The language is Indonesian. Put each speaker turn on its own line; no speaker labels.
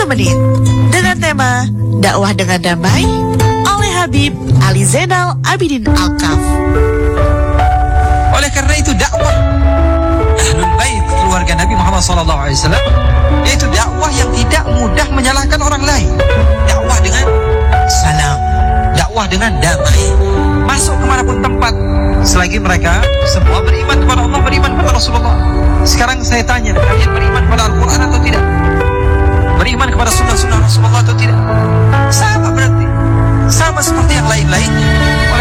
menit dengan tema dakwah dengan damai oleh Habib Ali Zainal Abidin Al-Kaf.
Oleh karena itu dakwah Ahlul Bait keluarga Nabi Muhammad SAW yaitu dakwah yang tidak mudah menyalahkan orang lain. Dakwah dengan salam, dakwah dengan damai, masuk kemanapun tempat selagi mereka semua beriman kepada Allah, beriman kepada Rasulullah. Sekarang saya tanya, kalian beriman kepada Al-Quran atau tidak? Beriman kepada sunnah-sunnah Rasulullah atau tidak? Sama berarti, sama seperti yang lain-lainnya.